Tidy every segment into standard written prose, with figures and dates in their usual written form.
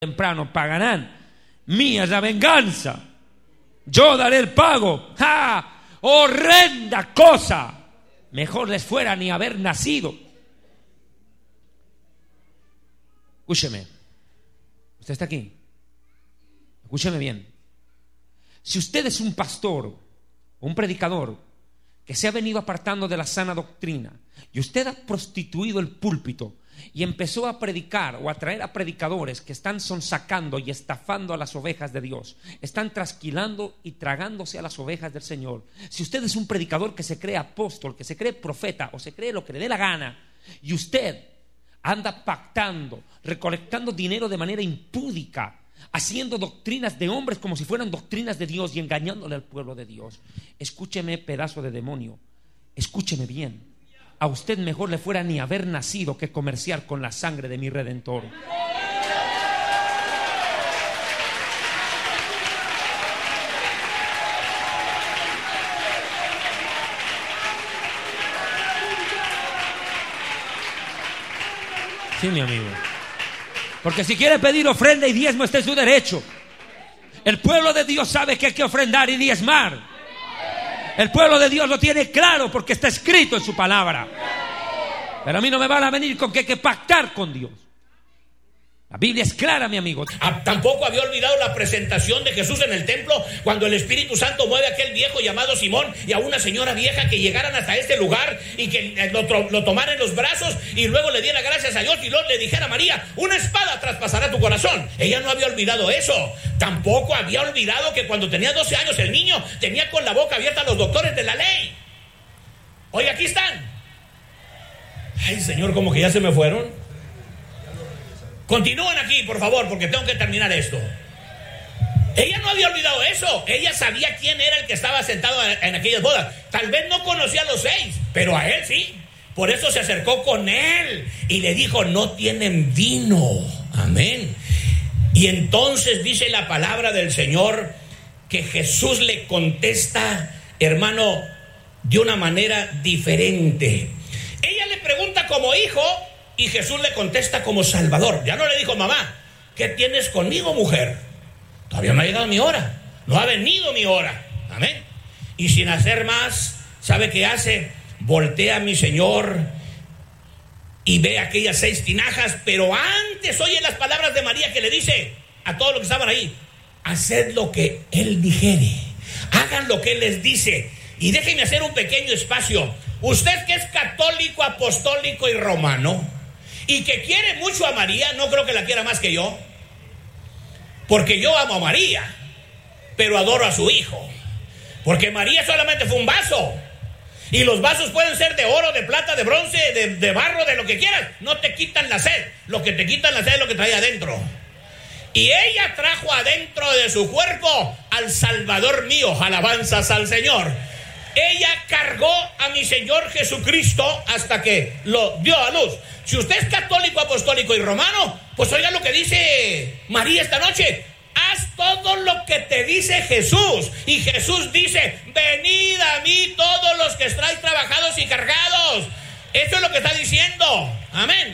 temprano pagarán. Mía es la venganza, yo daré el pago. ¡Ja! Horrenda cosa. Mejor les fuera ni haber nacido. Escúcheme. ¿Usted está aquí? Escúcheme bien. Si usted es un pastor o un predicador que se ha venido apartando de la sana doctrina y usted ha prostituido el púlpito y empezó a predicar o a traer a predicadores que están sonsacando y estafando a las ovejas de Dios, están trasquilando y tragándose a las ovejas del Señor. Si usted es un predicador que se cree apóstol, que se cree profeta o se cree lo que le dé la gana, y usted anda pactando, recolectando dinero de manera impúdica, haciendo doctrinas de hombres como si fueran doctrinas de Dios y engañándole al pueblo de Dios, escúcheme, pedazo de demonio, escúcheme bien. A usted mejor le fuera ni haber nacido que comerciar con la sangre de mi Redentor. Sí, mi amigo. Porque si quiere pedir ofrenda y diezmo, este es su derecho. El pueblo de Dios sabe que hay que ofrendar y diezmar. El pueblo de Dios lo tiene claro porque está escrito en su palabra. Pero a mí no me van a venir con que hay que pactar con Dios. La Biblia es clara, mi amigo. Tampoco había olvidado la presentación de Jesús en el templo, cuando el Espíritu Santo mueve a aquel viejo llamado Simón y a una señora vieja que llegaran hasta este lugar y que lo tomara en los brazos y luego le diera gracias a Dios y luego le dijera a María: una espada traspasará tu corazón. Ella no había olvidado eso. Tampoco había olvidado que cuando tenía 12 años el niño tenía con la boca abierta a los doctores de la ley. Oye, aquí están. Ay, Señor, como que ya se me fueron. Continúen aquí, por favor, porque tengo que terminar esto. Ella no había olvidado eso. Ella sabía quién era el que estaba sentado en aquellas bodas. Tal vez no conocía a los 6, pero a él sí. Por eso se acercó con él y le dijo: no tienen vino. Amén. Y entonces dice la palabra del Señor que Jesús le contesta, hermano, de una manera diferente. Ella le pregunta como hijo y Jesús le contesta como Salvador. Ya no le dijo: mamá, ¿qué tienes conmigo, mujer? Todavía no ha llegado mi hora, no ha venido mi hora. Amén. Y sin hacer más, ¿sabe qué hace? Voltea a mi Señor y ve aquellas 6 tinajas, pero antes oye las palabras de María que le dice a todos los que estaban ahí: haced lo que Él dijere, hagan lo que Él les dice. Y déjenme hacer un pequeño espacio. Usted que es católico, apostólico y romano y que quiere mucho a María, no creo que la quiera más que yo, porque yo amo a María, pero adoro a su hijo, porque María solamente fue un vaso, y los vasos pueden ser de oro, de plata, de bronce, de barro, de lo que quieras. No te quitan la sed. Lo que te quitan la sed es lo que trae adentro. Y ella trajo adentro de su cuerpo al Salvador mío. Alabanzas al Señor. Ella cargó a mi Señor Jesucristo hasta que lo dio a luz. Si usted es católico, apostólico y romano, pues oiga lo que dice María esta noche: haz todo lo que te dice Jesús. Y Jesús dice: venid a mí todos los que estáis trabajados y cargados. Eso es lo que está diciendo. Amén.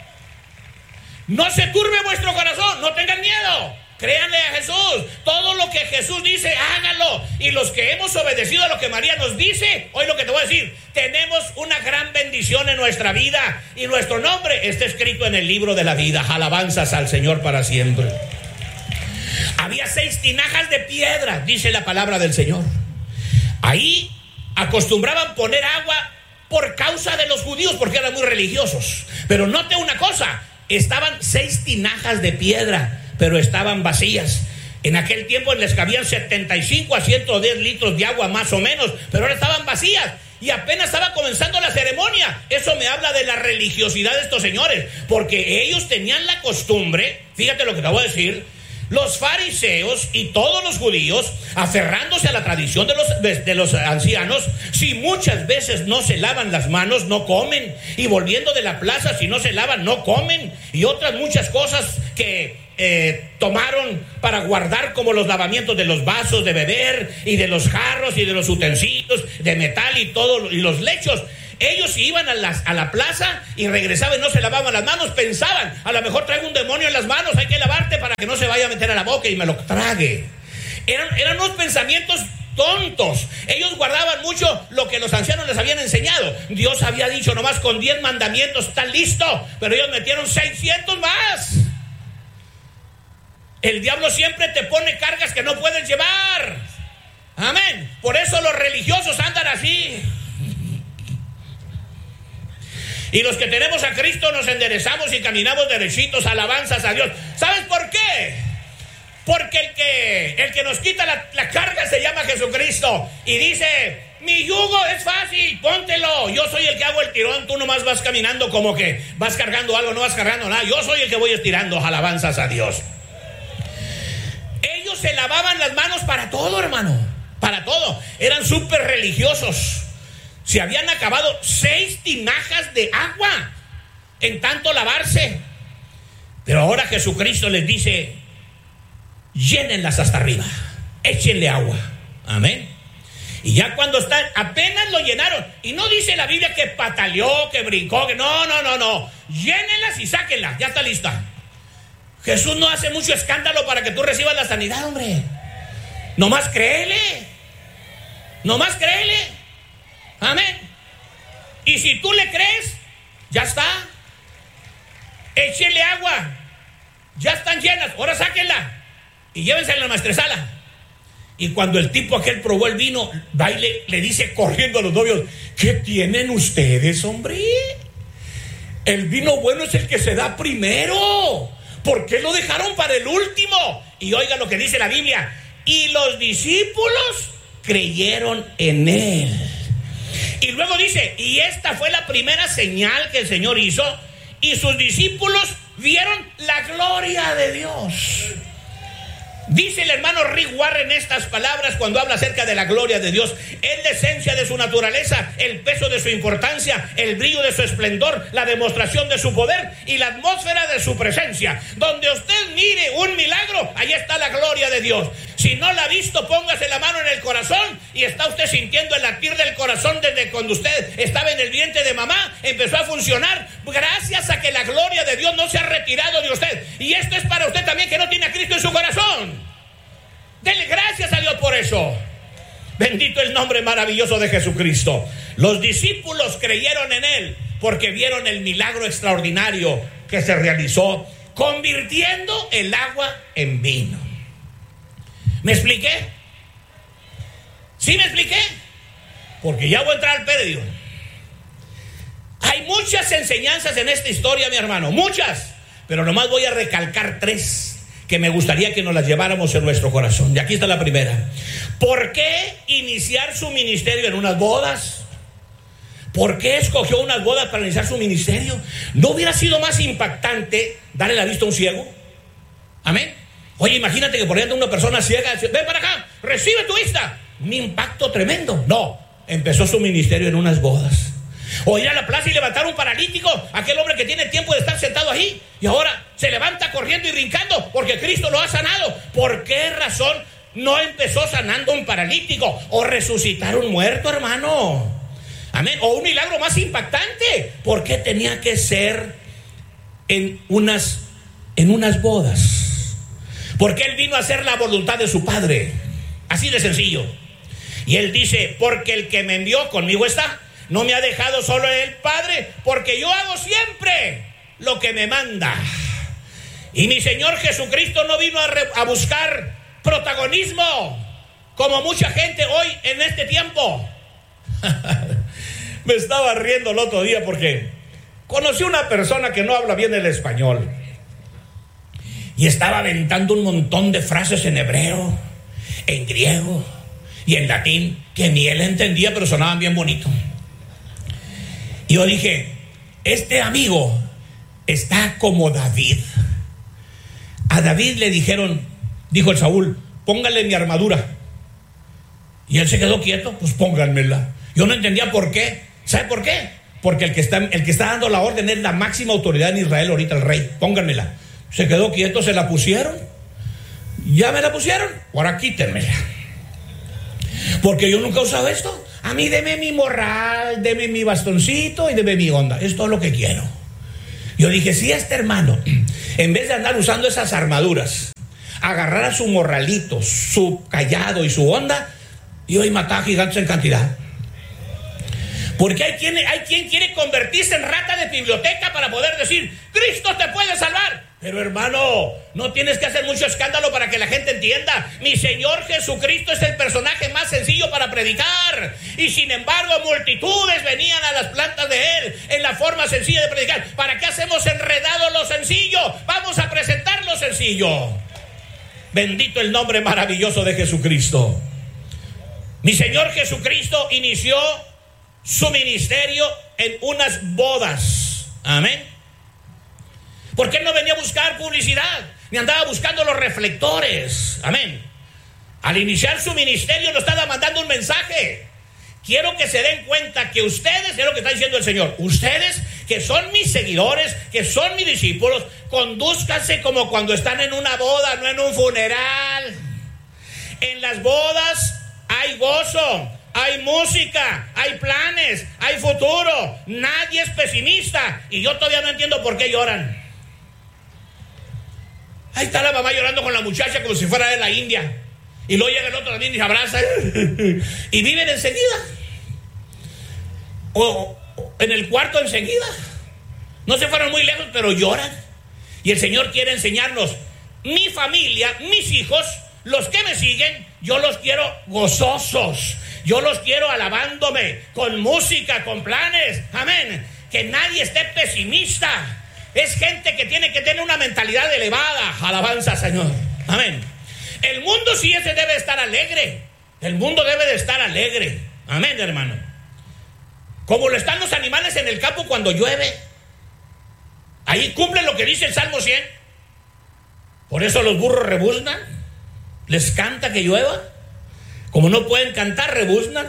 No se turbe vuestro corazón, no tengan miedo. Créanle a Jesús. Todo lo que Jesús dice, háganlo. Y los que hemos obedecido a lo que María nos dice, hoy lo que te voy a decir, tenemos una gran bendición en nuestra vida. Y nuestro nombre está escrito en el libro de la vida. Alabanzas al Señor para siempre. Había 6 tinajas de piedra, dice la palabra del Señor. Ahí acostumbraban poner agua por causa de los judíos, porque eran muy religiosos. Pero note una cosa: estaban 6 tinajas de piedra, pero estaban vacías. En aquel tiempo les cabían 75 a 110 litros de agua más o menos, pero ahora estaban vacías y apenas estaba comenzando la ceremonia. Eso me habla de la religiosidad de estos señores, porque ellos tenían la costumbre, fíjate lo que te voy a decir, los fariseos y todos los judíos, aferrándose a la tradición de los ancianos, si muchas veces no se lavan las manos, no comen. Y volviendo de la plaza, si no se lavan, no comen. Y otras muchas cosas que tomaron para guardar, como los lavamientos de los vasos de beber y de los jarros y de los utensilios de metal y todo, y los lechos. Ellos iban a la plaza y regresaban y no se lavaban las manos. Pensaban, a lo mejor traigo un demonio en las manos, hay que lavarte para que no se vaya a meter a la boca y me lo trague. Eran unos pensamientos tontos. Ellos guardaban mucho lo que los ancianos les habían enseñado. Dios había dicho, nomás con 10 mandamientos está listo, pero ellos metieron 600 más. El diablo siempre te pone cargas que no puedes llevar. Amén. Por eso los religiosos andan así. Y los que tenemos a Cristo nos enderezamos y caminamos derechitos, alabanzas a Dios. ¿Sabes por qué? Porque el que nos quita la carga se llama Jesucristo. Y dice, mi yugo es fácil, póntelo. Yo soy el que hago el tirón, tú nomás vas caminando como que vas cargando algo, no vas cargando nada. Yo soy el que voy estirando, alabanzas a Dios. Ellos se lavaban las manos para todo, hermano, para todo. Eran súper religiosos. Se habían acabado 6 tinajas de agua en tanto lavarse. Pero ahora Jesucristo les dice, llénenlas hasta arriba, échenle agua. Amén. Y ya cuando están, apenas lo llenaron. Y no dice la Biblia que pataleó, que brincó, que no. Llénenlas y sáquenlas, ya está lista. Jesús no hace mucho escándalo para que tú recibas la sanidad, hombre. Nomás créele. Nomás créele. Amén. Y si tú le crees, ya está. Échenle agua. Ya están llenas, ahora sáquenla. Y llévense a la maestresala. Y cuando el tipo aquel probó el vino, va y le dice corriendo a los novios, ¿qué tienen ustedes, hombre? El vino bueno es el que se da primero. ¿Por qué lo dejaron para el último? Y oiga lo que dice la Biblia. Y los discípulos creyeron en él. Y luego dice, y esta fue la primera señal que el Señor hizo. Y sus discípulos vieron la gloria de Dios. Dice el hermano Rick Warren estas palabras cuando habla acerca de la gloria de Dios. Es la esencia de su naturaleza, el peso de su importancia, el brillo de su esplendor, la demostración de su poder y la atmósfera de su presencia. Donde usted mire un milagro, ahí está la gloria de Dios. Si no la ha visto, póngase la mano en el corazón y está usted sintiendo el latir del corazón desde cuando usted estaba en el vientre de mamá, empezó a funcionar gracias a que la gloria de Dios no se ha retirado de usted. Y esto es para usted también que no tiene a Cristo en su corazón. Dele gracias a Dios por eso. Bendito el nombre maravilloso de Jesucristo. Los discípulos creyeron en él porque vieron el milagro extraordinario que se realizó, convirtiendo el agua en vino. ¿Me expliqué? ¿Sí me expliqué? Porque ya voy a entrar al predio. Hay muchas enseñanzas en esta historia, mi hermano, muchas, pero nomás voy a recalcar 3 que me gustaría que nos las lleváramos en nuestro corazón. Y aquí está la primera. ¿Por qué iniciar su ministerio en unas bodas? ¿Por qué escogió unas bodas para iniciar su ministerio? ¿No hubiera sido más impactante darle la vista a un ciego? Amén. Oye, imagínate que por ejemplo una persona ciega dice, ven para acá, recibe tu vista. Un impacto tremendo. No, empezó su ministerio en unas bodas. O ir a la plaza y levantar un paralítico, aquel hombre que tiene tiempo de estar sentado ahí y ahora se levanta corriendo y brincando porque Cristo lo ha sanado. ¿Por qué razón no empezó sanando un paralítico o resucitar un muerto, hermano? Amén. O un milagro más impactante. ¿Por qué tenía que ser en unas bodas? Porque él vino a hacer la voluntad de su Padre. Así de sencillo. Y él dice, porque el que me envió conmigo está. No me ha dejado solo el Padre, porque yo hago siempre lo que me manda. Y mi Señor Jesucristo no vino a buscar protagonismo, como mucha gente hoy en este tiempo. Me estaba riendo el otro día porque conocí una persona que no habla bien el español. Y estaba aventando un montón de frases en hebreo, en griego y en latín, que ni él entendía, pero sonaban bien bonito. Y yo dije, este amigo está como David. A David le dijeron, dijo el Saúl, póngale mi armadura. Y él se quedó quieto, pues pónganmela. Yo no entendía por qué. ¿Sabe por qué? Porque el que está dando la orden es la máxima autoridad en Israel ahorita, el rey. Pónganmela. Se quedó quieto, se la pusieron. Ya me la pusieron, ahora quítenmela. Porque yo nunca he usado esto. A mí deme mi morral, deme mi bastoncito y deme mi onda. Es todo lo que quiero. Yo dije, si este hermano, en vez de andar usando esas armaduras, agarrara su morralito, su callado y su onda, iba a matar gigantes en cantidad. Porque hay quien quiere convertirse en rata de biblioteca para poder decir, Cristo te puede salvar. Pero hermano, no tienes que hacer mucho escándalo para que la gente entienda. Mi Señor Jesucristo es el personaje más sencillo para predicar. Y sin embargo, multitudes venían a las plantas de Él en la forma sencilla de predicar. ¿Para qué hacemos enredado lo sencillo? Vamos a presentar lo sencillo. Bendito el nombre maravilloso de Jesucristo. Mi Señor Jesucristo inició su ministerio en unas bodas. Amén. Porque Él no venía a buscar publicidad, ni andaba buscando los reflectores. Amén. Al iniciar su ministerio nos estaba mandando un mensaje. Quiero que se den cuenta que ustedes, es lo que está diciendo el Señor, ustedes que son mis seguidores, que son mis discípulos, condúzcanse como cuando están en una boda, no en un funeral. En las bodas hay gozo, hay música, hay planes, hay futuro. Nadie es pesimista. Y yo todavía no entiendo por qué lloran. Ahí está la mamá llorando con la muchacha como si fuera de la India. Y luego llega el otro también y se abraza. Y viven enseguida. O en el cuarto enseguida. No se fueron muy lejos, pero lloran. Y el Señor quiere enseñarnos. Mi familia, mis hijos, los que me siguen, yo los quiero gozosos. Yo los quiero alabándome, con música, con planes. Amén. Que nadie esté pesimista. Es gente que tiene que tener una mentalidad elevada. Alabanza, Señor. Amén. El mundo sí ese debe estar alegre. El mundo debe de estar alegre. Amén, hermano. Como lo están los animales en el campo cuando llueve. Ahí cumplen lo que dice el Salmo 100. Por eso los burros rebuznan. Les canta que llueva. Como no pueden cantar, rebuznan.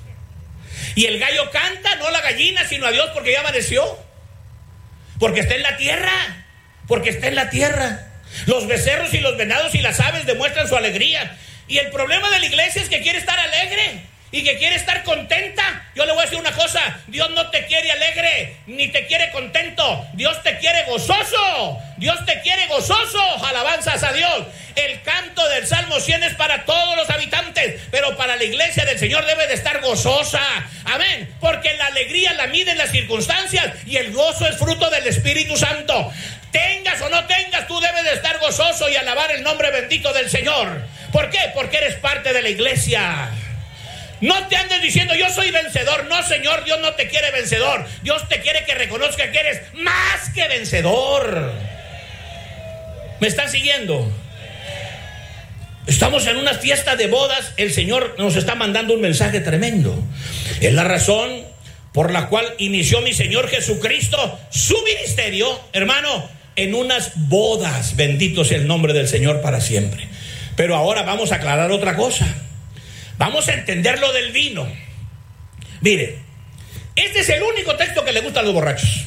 Y el gallo canta, no la gallina, sino a Dios, porque ya amaneció. Porque está en la tierra. Porque está en la tierra. Los becerros y los venados y las aves demuestran su alegría. Y el problema de la iglesia es que quiere estar alegre y que quiere estar contenta. Yo le voy a decir una cosa: Dios no te quiere alegre ni te quiere contento. Dios te quiere gozoso. Dios te quiere gozoso. Alabanzas a Dios. El canto del Salmo 100 es para todos los habitantes, pero para la iglesia del Señor debe de estar gozosa. Amén. Porque la alegría la miden las circunstancias y el gozo es fruto del Espíritu Santo. Tengas o no tengas, tú debes de estar gozoso y alabar el nombre bendito del Señor. ¿Por qué? Porque eres parte de la iglesia. No te andes diciendo yo soy vencedor. No, Señor, Dios no te quiere vencedor. Dios te quiere que reconozca que eres más que vencedor. ¿Me están siguiendo? Estamos en una fiesta de bodas. El Señor nos está mandando un mensaje tremendo. Es la razón por la cual inició mi Señor Jesucristo su ministerio, hermano, en unas bodas. Bendito sea el nombre del Señor para siempre. Pero ahora vamos a aclarar otra cosa. Vamos a entender lo del vino. Mire, este es el único texto que le gusta a los borrachos.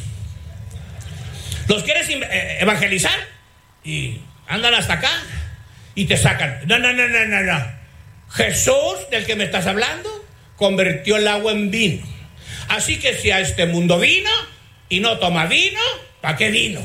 Los quieres evangelizar y andan hasta acá y te sacan. No. Jesús, del que me estás hablando, convirtió el agua en vino. Así que si a este mundo vino y no toma vino, ¿para qué vino?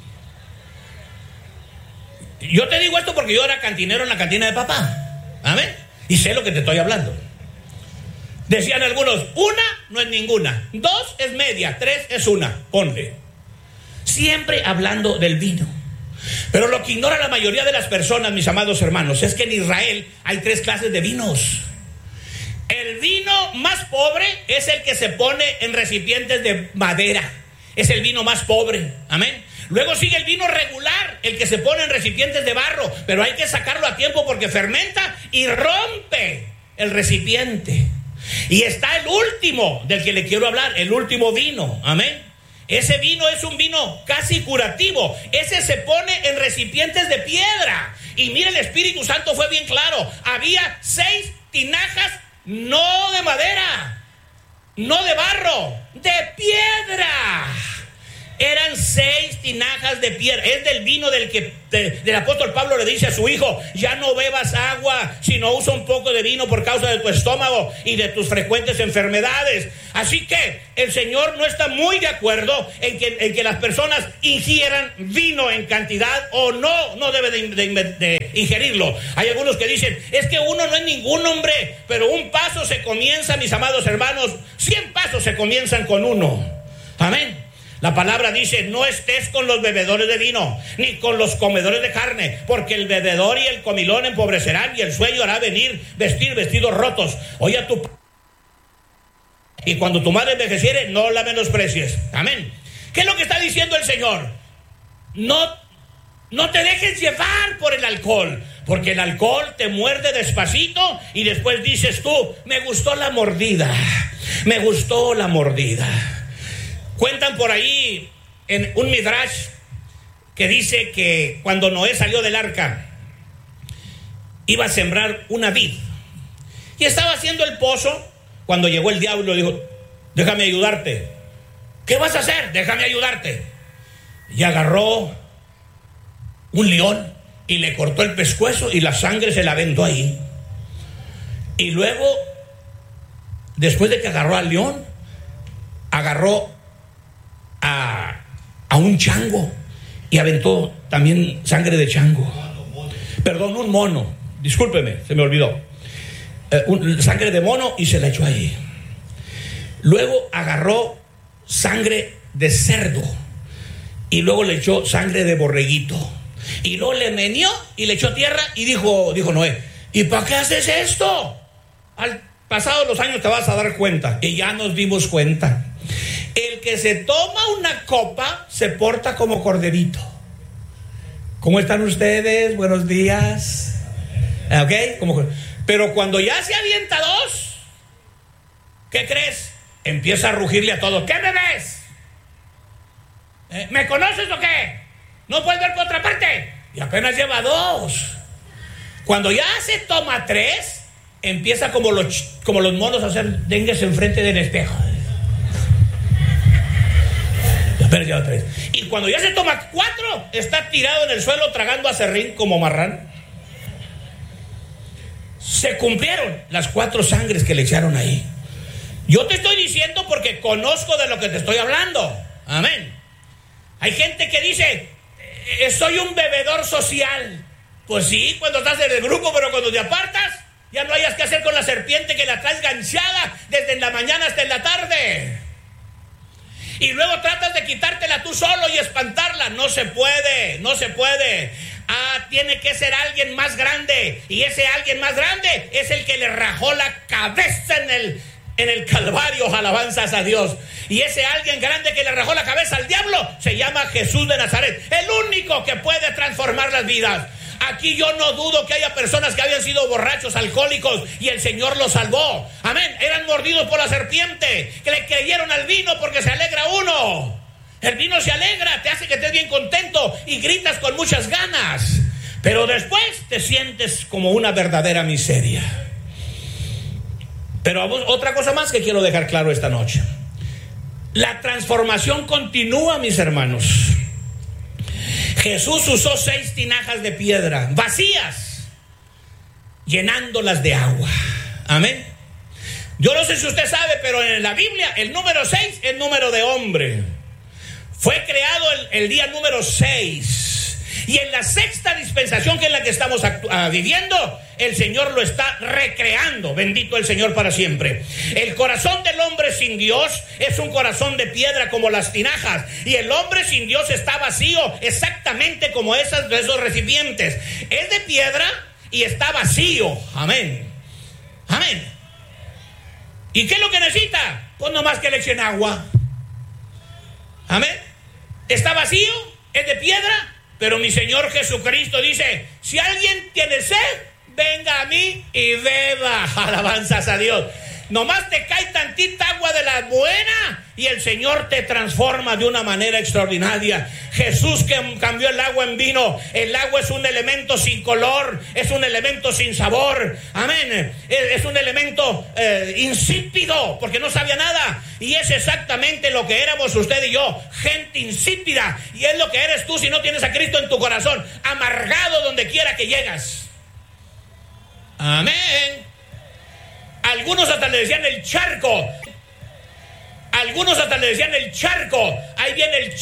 Yo te digo esto porque yo era cantinero en la cantina de papá. Amén. Y sé lo que te estoy hablando. Decían algunos, una no es ninguna, dos es media, tres es una, ponle. Siempre hablando del vino. Pero lo que ignora la mayoría de las personas, mis amados hermanos, es que en Israel hay tres clases de vinos. El vino más pobre es el que se pone en recipientes de madera. Es el vino más pobre. Amén. Luego sigue el vino regular, el que se pone en recipientes de barro, pero hay que sacarlo a tiempo porque fermenta y rompe el recipiente. Y está el último del que le quiero hablar, el último vino. Amén. Ese vino es un vino casi curativo. Ese se pone en recipientes de piedra. Y mire, el Espíritu Santo fue bien claro. Había 6 tinajas, no de madera, no de barro, de piedra. eran 6 tinajas de piedra. Es del vino del apóstol Pablo le dice a su hijo: ya no bebas agua, sino usa un poco de vino por causa de tu estómago y de tus frecuentes enfermedades. Así que el Señor no está muy de acuerdo en que las personas ingieran vino en cantidad, o no debe de ingerirlo. Hay algunos que dicen: es que uno no es ningún hombre, pero un paso se comienza, mis amados hermanos, 100 pasos se comienzan con uno. Amén. La palabra dice: no estés con los bebedores de vino, ni con los comedores de carne, porque el bebedor y el comilón empobrecerán, y el sueño hará vestir vestidos rotos. Oye a tu... Y cuando tu madre envejeciere, no la menosprecies. Amén. ¿Qué es lo que está diciendo el Señor? No te dejes llevar por el alcohol, porque el alcohol te muerde despacito y después dices tú: me gustó la mordida, me gustó la mordida. Cuentan por ahí en un midrash que dice que cuando Noé salió del arca, iba a sembrar una vid y estaba haciendo el pozo cuando llegó el diablo y dijo: déjame ayudarte. ¿Qué vas a hacer? Déjame ayudarte. Y agarró un león y le cortó el pescuezo y la sangre se la aventó ahí. Y luego, después de que agarró al león, agarró a un chango y aventó también sangre de chango. Perdón, un mono. Discúlpeme, se me olvidó. Sangre de mono y se la echó ahí. Luego agarró sangre de cerdo y luego le echó sangre de borreguito. Y luego le meneó y le echó tierra y dijo Noé: ¿y para qué haces esto? Al pasado los años te vas a dar cuenta. Y ya nos dimos cuenta. El que se toma una copa se porta como corderito. ¿Cómo están ustedes? Buenos días. ¿Ok? Pero cuando ya se avienta 2, ¿qué crees? Empieza a rugirle a todos: ¿qué me ves? ¿Me conoces o qué? ¿No puedes ver por otra parte? Y apenas lleva 2. Cuando ya se toma 3, empieza como los monos a hacer dengues enfrente del espejo. Apenas lleva 3. Y cuando ya se toma 4, está tirado en el suelo tragando aserrín como marrano. Se cumplieron las 4 sangres que le echaron ahí. Yo te estoy diciendo porque conozco de lo que te estoy hablando. Amén. Hay gente que dice: soy un bebedor social. Pues sí, cuando estás en el grupo, pero cuando te apartas, ya no hayas que hacer con la serpiente que la traes ganchada desde la mañana hasta en la tarde. Y luego tratas de quitártela tú solo y espantarla. No se puede, no se puede. Tiene que ser alguien más grande. Y ese alguien más grande es el que le rajó la cabeza en el Calvario. Alabanzas a Dios. Y ese alguien grande que le rajó la cabeza al diablo se llama Jesús de Nazaret, el único que puede transformar las vidas. Aquí yo no dudo que haya personas que habían sido borrachos, alcohólicos, y el Señor los salvó. Amén. Eran mordidos por la serpiente, que le creyeron al vino porque se alegra uno. El vino se alegra, te hace que estés bien contento y gritas con muchas ganas. Pero después te sientes como una verdadera miseria. Pero otra cosa más que quiero dejar claro esta noche: la transformación continúa, mis hermanos. Jesús usó 6 tinajas de piedra vacías, llenándolas de agua. Amén. Yo no sé si usted sabe, pero en la Biblia el número 6 es número de hombre. Fue creado el día número 6. Y en la 6ª dispensación, que es la que estamos viviendo, el Señor lo está recreando. Bendito el Señor para siempre. El corazón del hombre sin Dios es un corazón de piedra como las tinajas. Y el hombre sin Dios está vacío, exactamente como esos recipientes. Es de piedra y está vacío. Amén. Amén. ¿Y qué es lo que necesita? Pues nomás que le echen agua. Amén. Está vacío, es de piedra. Pero mi Señor Jesucristo dice: si alguien tiene sed, venga a mí y beba. Alabanzas a Dios. Nomás te cae tantita agua de la buena y el Señor te transforma de una manera extraordinaria. Jesús que cambió el agua en vino. El agua es un elemento sin color, es un elemento sin sabor. Amén. Es un elemento insípido, porque no sabía nada. Y es exactamente lo que éramos usted y yo, gente insípida. Y es lo que eres tú si no tienes a Cristo en tu corazón, amargado donde quiera que llegas. Amén. Algunos hasta le decían el charco. Algunos hasta le decían el charco. Ahí viene el